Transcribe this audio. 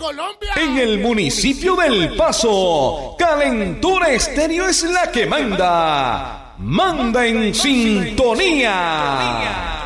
Colombia. En el municipio del Paso, Calentura Estéreo es la que manda. Manda en sintonía.